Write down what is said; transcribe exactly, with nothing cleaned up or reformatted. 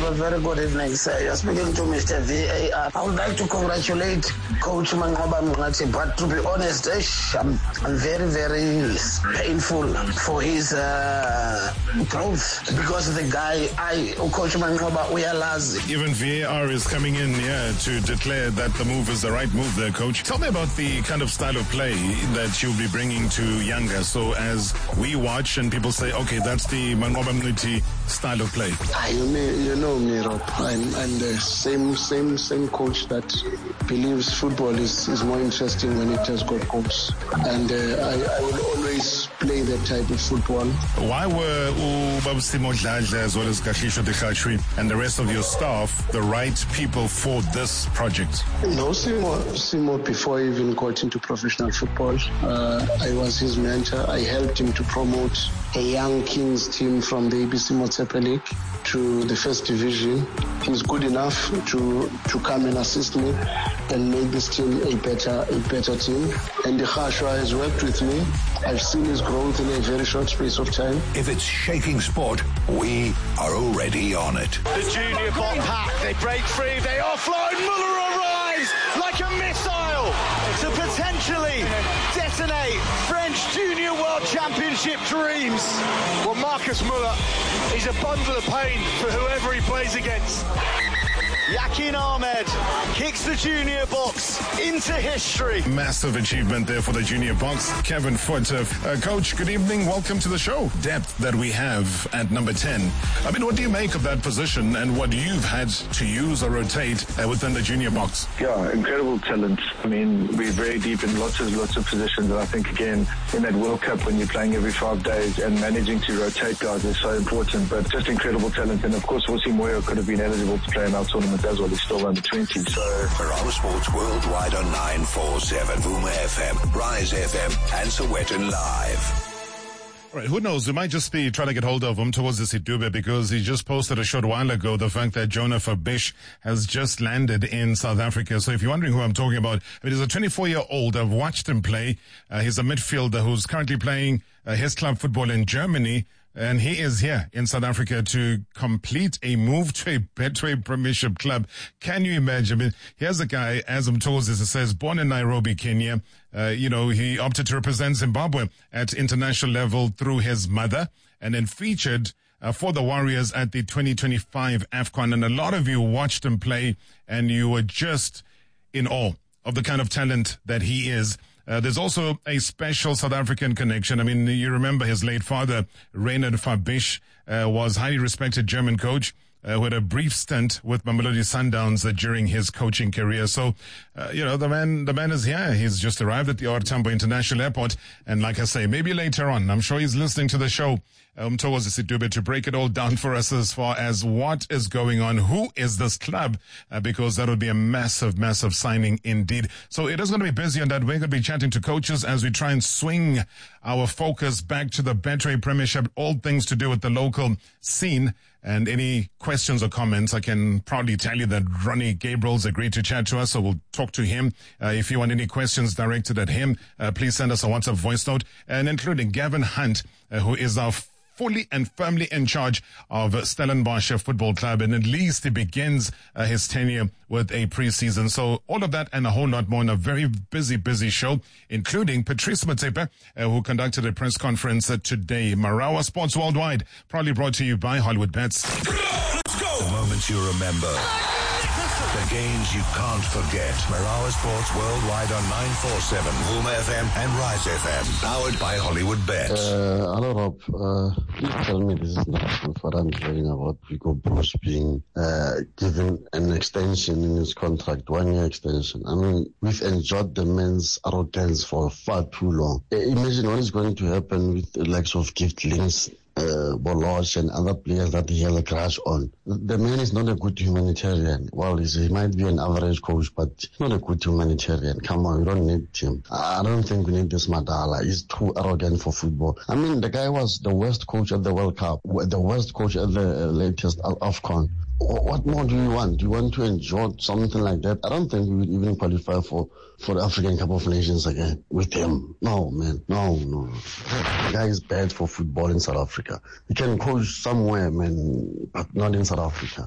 a very good evening, sir. You're speaking to Mister V A R. I would like to congratulate Coach Manqoba Mnqathi, but to be honest, ish, I'm, I'm very, very painful for his uh, growth, because the guy, I, Coach Manqoba, we are lazy. Even V A R is coming in here to declare that the move is the right move there, Coach. Tell me about the kind of style of play that you'll be bringing to Yanga. So as we watch and people say, okay, that's the Manqoba Mnqathi style of play. You know, you know me, Rob. I'm, I'm the same, same, same coach that believes football is, is more interesting when it has got goals. And uh, I, I will always play that type of football. Why were Babsimo Dladla as well as Kagiso Dikhatri and the rest of your staff the right people for this project? No, Simo, Simo before he even got into professional football, uh, I was his mentor. I helped him to promote a young Kings team from the A B C Motsepe League to the first division. He's good enough to to come and assist me and make this team a better a better team. And Khashwa has worked with me. I've seen his growth in a very short space of time. If it's shaking sport, we are already on it. The junior bot pack, they break free, they offload, Muller arrives like a missile to potentially detonate French Junior World Championship dreams. Well, Marcus Muller is a bundle of pain for whoever he plays against. Yakin Ahmed kicks the junior box into history. Massive achievement there for the junior box. Kevin Foot. Uh, Coach, good evening. Welcome to the show. Depth that we have at number ten. I mean, what do you make of that position and what you've had to use or rotate uh, within the junior box? Yeah, incredible talent. I mean, we're very deep in lots of lots of positions, and I think, again, in that World Cup when you're playing every five days and managing to rotate guys is so important, but just incredible talent. And, of course, Vusi Moyo could have been eligible to play in our tournament as well. He's still under twenty. So Marama Sports Worldwide on nine forty-seven, Vuma F M, Rise F M, and Sowetan Live. All right, who knows? We might just be trying to get hold of him towards the Sidube, because he just posted a short while ago the fact that Jonah Fabish has just landed in South Africa. So if you're wondering who I'm talking about, I mean, he's a twenty-four-year-old. I've watched him play. Uh, he's a midfielder who's currently playing uh, his club football in Germany. And he is here in South Africa to complete a move to a Betway Premiership club. Can you imagine? I mean, here's a guy, as I'm told this, it says, born in Nairobi, Kenya. Uh, you know, he opted to represent Zimbabwe at international level through his mother, and then featured uh, for the Warriors at the twenty twenty-five AFCON. And a lot of you watched him play, and you were just in awe of the kind of talent that he is. Uh, there's also a special South African connection. I mean, you remember his late father, Reinhard Fabish, uh, was highly respected German coach uh, who had a brief stint with Mamelodi Sundowns uh, during his coaching career. So, uh, you know, the man, the man is here. He's just arrived at the O R Tambo International Airport. And like I say, maybe later on, I'm sure he's listening to the show, um, towards the Sidube to break it all down for us as far as what is going on. Who is this club? Uh, because that would be a massive, massive signing indeed. So it is going to be busy on that. We're going to be chatting to coaches as we try and swing our focus back to the Betway Premiership, all things to do with the local scene. And any questions or comments, I can proudly tell you that Ronnie Gabriel's agreed to chat to us, so we'll talk to him. Uh, if you want any questions directed at him, uh, please send us a WhatsApp voice note, and including Gavin Hunt, uh, who is our fully and firmly in charge of Stellenbosch Football Club, and at least he begins uh, his tenure with a preseason. So all of that and a whole lot more in a very busy, busy show, including Patrice Motsepe, uh, who conducted a press conference uh, today. Marama Sports Worldwide, proudly brought to you by Hollywood Bets. Let's go! The moments you remember. The games you can't forget. Marama Sports Worldwide on nine forty-seven, Vuma F M and Rise F M. Powered by Hollywood Bets. Uh, hello, Rob. Uh, please tell me this is not what I'm hearing about Vico Bruce being uh, given an extension in his contract, one-year extension. I mean, we've enjoyed the man's arrogance for far too long. Uh, imagine what is going to happen with the likes of Gift Links, Uh, Bolosh and other players that he has a crush on. The man is not a good humanitarian. Well, he's, he might be an average coach, but he's not a good humanitarian. Come on, we don't need him. I don't think we need this Madala. He's too arrogant for football. I mean, the guy was the worst coach at the World Cup, the worst coach at the latest AFCON. What more do you want? Do you want to enjoy something like that? I don't think we would even qualify for, for the African Cup of Nations again with him. No, man. No, no. The guy is bad for football in South Africa. He can coach somewhere, man, but not in South Africa.